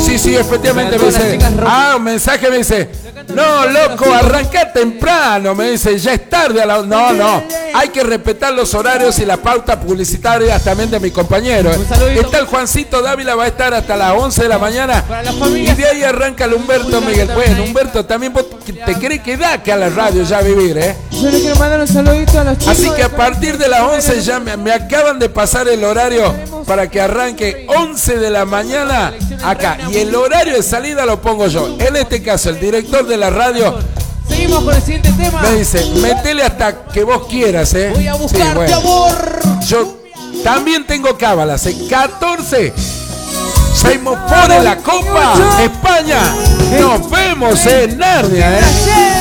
Sí, efectivamente me dice. Un mensaje me dice. No, loco, arranca temprano. Me dice, ya es tarde. No. Hay que respetar los horarios y la pauta publicitaria también de mi compañero. Está el Juancito Dávila, va a estar hasta las 11 de la mañana. Y de ahí arranca el Humberto Miguel. Bueno, Humberto, también vos te querés quedar acá a la radio ya a vivir, ¿eh? Yo le quiero mandar un saludito a los chicos. Así que a partir de las 11 ya me acaban de pasar el horario para que arranque 11 de la mañana acá. Y el horario de salida lo pongo yo. En este caso, el director de la radio. Seguimos con el siguiente tema. Me dice, metele hasta que vos quieras, ¿eh? Voy a buscarte, amor. Yo también tengo cábalas. 14. Seguimos por la Copa España. Nos vemos en Narnia, ¿eh?